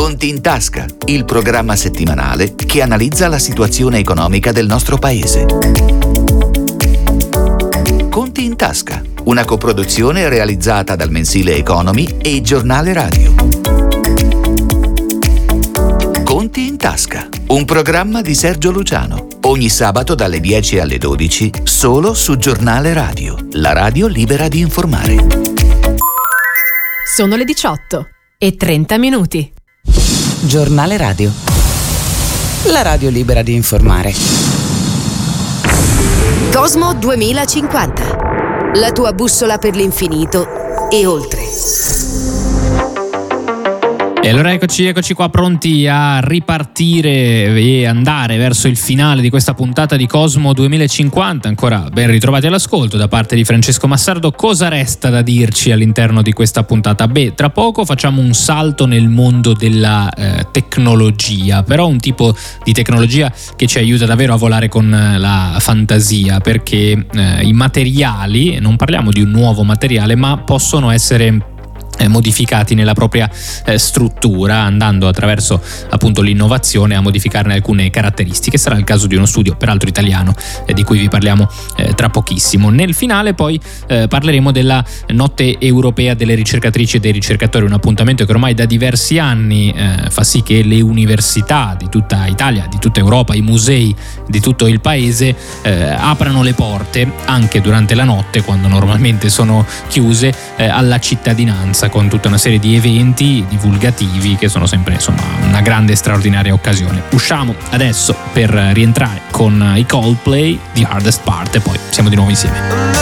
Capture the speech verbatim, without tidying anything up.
Conti in tasca, il programma settimanale che analizza la situazione economica del nostro paese. Conti in tasca, una coproduzione realizzata dal mensile Economy e Giornale Radio. Conti in tasca, un programma di Sergio Luciano, ogni sabato dalle dieci alle dodici, solo su Giornale Radio, la radio libera di informare. Sono le diciotto e trenta minuti. Giornale Radio, la radio libera di informare. Cosmo duemilacinquanta, la tua bussola per l'infinito e oltre. E allora eccoci, eccoci qua pronti a ripartire e andare verso il finale di questa puntata di Cosmo duemilacinquanta. Ancora ben ritrovati all'ascolto da parte di Francesco Massardo. Cosa resta da dirci all'interno di questa puntata? Beh, tra poco facciamo un salto nel mondo della eh, tecnologia, però un tipo di tecnologia che ci aiuta davvero a volare con la fantasia, perché eh, i materiali, non parliamo di un nuovo materiale, ma possono essere modificati nella propria eh, struttura, andando attraverso appunto l'innovazione a modificarne alcune caratteristiche. Sarà il caso di uno studio, peraltro italiano, eh, di cui vi parliamo eh, tra pochissimo. Nel finale poi eh, parleremo della Notte Europea delle Ricercatrici e dei Ricercatori, un appuntamento che ormai da diversi anni eh, fa sì che le università di tutta Italia, di tutta Europa, i musei di tutto il paese eh, aprano le porte anche durante la notte, quando normalmente sono chiuse, eh, alla cittadinanza, con tutta una serie di eventi divulgativi che sono sempre, insomma, una grande e straordinaria occasione. Usciamo adesso per rientrare con i Coldplay, The Hardest Part, e poi siamo di nuovo insieme.